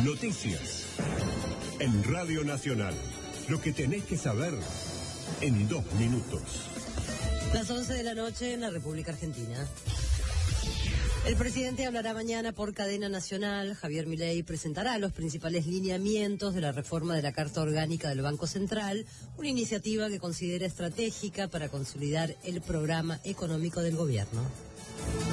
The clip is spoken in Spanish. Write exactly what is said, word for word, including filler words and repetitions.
Noticias. En Radio Nacional. Lo que tenés que saber en dos minutos. Las once de la noche en la República Argentina. El presidente hablará mañana por cadena nacional. Javier Milei presentará los principales lineamientos de la reforma de la Carta Orgánica del Banco Central, una iniciativa que considera estratégica para consolidar el programa económico del gobierno.